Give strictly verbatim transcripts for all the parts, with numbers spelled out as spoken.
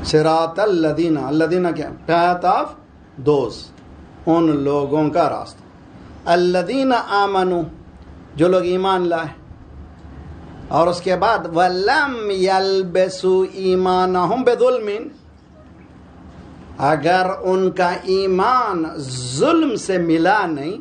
صراط الذین، الذین کیا path of those، ان لوگوں کا راستہ، الذین آمنوا جو لوگ ایمان لائے، اور اس کے بعد وَلَمْ يَلْبِسُوا إِيمَانَهُمْ بِظُلْمٍ، اگر ان کا ایمان ظلم سے ملا نہیں،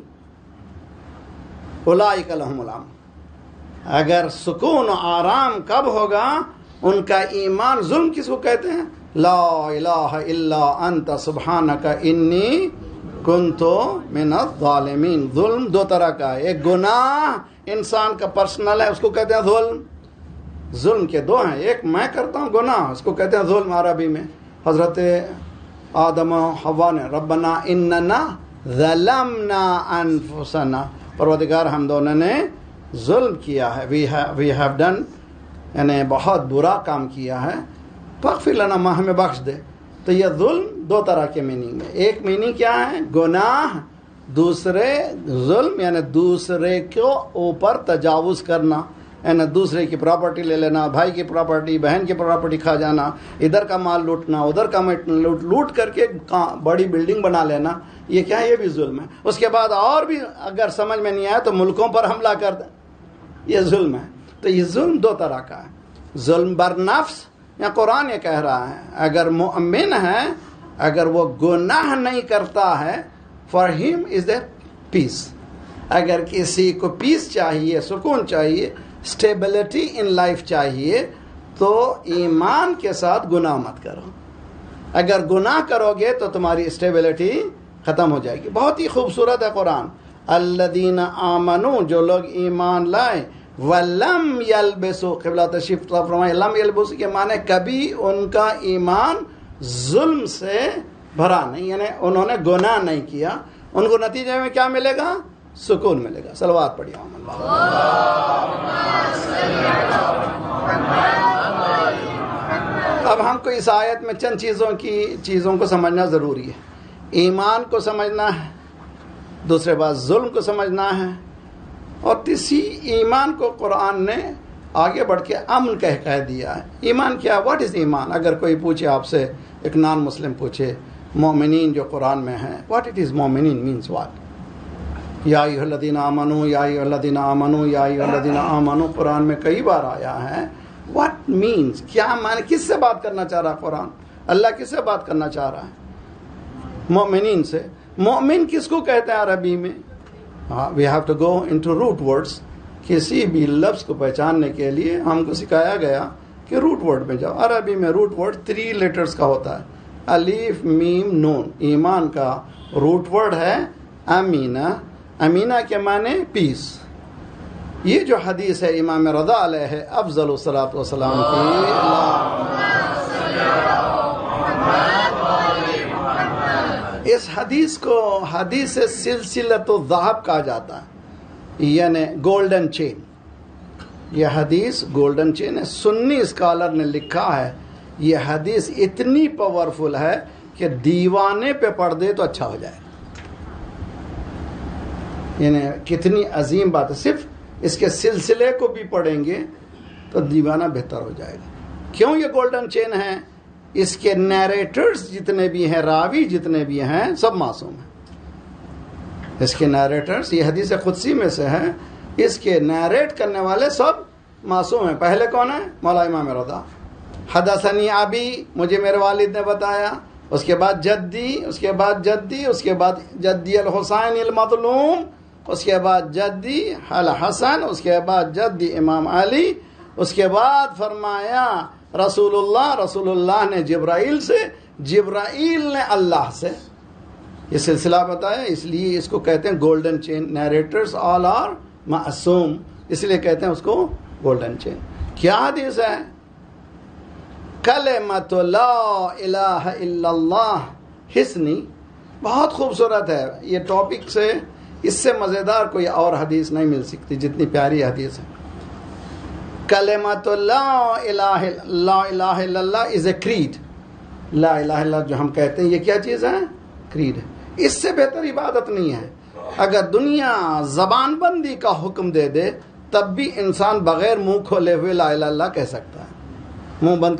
اولئک لہم الامن، اگر سکون و آرام کب ہوگا؟ ان کا ایمان، ظلم کس کو کہتے ہیں؟ لا الہ الا انت سبحانک انی کنت من الظالمین۔ ظلم دو طرح کا ہے، ایک گناہ انسان کا پرسنل ہے، اس کو کہتے ہیں ظلم۔ ظلم کے دو ہیں، ایک میں کرتا ہوں گناہ، اس کو کہتے ہیں ظلم عربی میں۔ حضرت آدم و حوا نے ربنا اننا ظلمنا انفسنا، پروردگار ہم دونوں نے ظلم کیا ہے، وی وی ہیو ڈن، یعنی بہت برا کام کیا ہے، فاغفر لنا، ماں ہمیں بخش دے۔ تو یہ ظلم دو طرح کے میننگ ہے، ایک میننگ کیا ہے؟ گناہ، دوسرے ظلم یعنی دوسرے کو اوپر تجاوز کرنا، یعنی دوسرے کی پراپرٹی لے لینا، بھائی کی پراپرٹی، بہن کی پراپرٹی کھا جانا، ادھر کا مال لوٹنا، ادھر کا لوٹ لوٹ کر کے بڑی بلڈنگ بنا لینا، یہ کیا ہے؟ یہ بھی ظلم ہے۔ اس کے بعد اور بھی اگر سمجھ میں نہیں آیا تو ملکوں پر حملہ کر دیں، یہ ظلم ہے۔ تو یہ ظلم دو طرح کا ہے، ظلم بر نفس، یا قرآن یہ کہہ رہا ہے اگر مومن ہے، اگر وہ گناہ نہیں کرتا ہے، فار ہم از اے پیس۔ اگر کسی کو پیس چاہیے، سکون چاہیے، اسٹیبلٹی ان لائف چاہیے، تو ایمان کے ساتھ گناہ مت کرو۔ اگر گناہ کرو گے تو تمہاری اسٹیبلٹی ختم ہو جائے گی۔ بہت ہی خوبصورت ہے قرآن، الذین آمنوا، جو لوگ ایمان لائے، وَلَمْ يَلْبِسُوا، قبلہ تشریف فرمائے، لم يلبسوا کے معنی کبھی ان کا ایمان ظلم سے بھرا نہیں، یعنی انہوں نے گناہ نہیں کیا، ان کو نتیجے میں کیا ملے گا؟ سکون ملے گا۔ صلوات پڑھیے اللہ۔ اب ہم کو اس آیت میں چند چیزوں کی چیزوں کو سمجھنا ضروری ہے۔ ایمان کو سمجھنا ہے، دوسرے بات ظلم کو سمجھنا ہے، اور تیسری ایمان کو قرآن نے آگے بڑھ کے امن کہہ کہہ دیا ہے۔ ایمان کیا؟ واٹ از ایمان؟ اگر کوئی پوچھے آپ سے، ایک نان مسلم پوچھے مومنین جو قرآن میں ہیں، واٹ اٹ از مومنین مینس واٹ؟ یا ایھا الذین آمنوا، یا ایھا الذین آمنوا، یا ایھا الذین آمنوا قرآن میں کئی بار آیا ہے۔ What means? کیا معنی؟ کس سے بات کرنا چاہ رہا قرآن؟ اللہ کس سے بات کرنا چاہ رہا ہے؟ مومنین سے۔ مومن کس کو کہتے ہیں عربی میں؟ We have to go into root words. کسی بھی لفظ کو پہچاننے کے لیے ہم کو سکھایا گیا کہ روٹ ورڈ میں جاؤ۔ عربی میں روٹ ورڈ تھری لیٹرز کا ہوتا ہے، الف میم نون۔ ایمان کا روٹ ورڈ ہے امینہ، امینہ کے معنی پیس۔ یہ جو حدیث ہے امام رضا علیہ افضل الصلاۃ والسلام کی، اس حدیث کو حدیث سلسلۃ الذہب کہا جاتا ہے، یعنی گولڈن چین۔ یہ حدیث گولڈن چین ہے۔ سنی اسکالر نے لکھا ہے یہ حدیث اتنی پاورفل ہے کہ دیوانے پہ پڑھ دے تو اچھا ہو جائے، یعنی کتنی عظیم بات ہے۔ صرف اس کے سلسلے کو بھی پڑھیں گے تو دیوانہ بہتر ہو جائے گا۔ کیوں یہ گولڈن چین ہے؟ اس کے نیریٹرز جتنے بھی ہیں، راوی جتنے بھی ہیں، سب معصوم ہیں۔ اس کے نیریٹرز، یہ حدیث قدسی میں سے ہے، اس کے نیریٹ کرنے والے سب معصوم ہیں۔ پہلے کون ہے؟ مولا امام رضا، حدثنی ابی، مجھے میرے والد نے بتایا، اس کے بعد جدی، اس کے بعد جدی، اس کے بعد جدی الحسین المظلوم، اس کے بعد جدی الحسن، اس کے بعد جدی امام علی، اس کے بعد فرمایا رسول اللہ، رسول اللہ نے جبرائیل سے، جبرائیل نے اللہ سے۔ یہ سلسلہ بتایا، اس لیے اس کو کہتے ہیں golden chain. Narrators all are معصوم، اس لیے کہتے ہیں اس کو گولڈن چین۔ کیا حدیث ہے؟ کلمۃ لا الہ الا اللہ حسنی، بہت خوبصورت ہے یہ ٹاپک سے، اس سے مزیدار کوئی اور حدیث نہیں مل سکتی جتنی پیاری حدیث ہے۔ کلمۃ لا الہ لا الہ الا اللہ از اے کریڈ۔ لا الہ الا اللہ جو ہم کہتے ہیں یہ کیا چیز ہے؟ کریڈ ہے۔ اس سے بہتر عبادت نہیں ہے۔ اگر دنیا زبان بندی کا حکم دے دے تب بھی انسان بغیر منہ کھولے ہوئے لا الہ الا اللہ کہہ سکتا ہے، منہ بند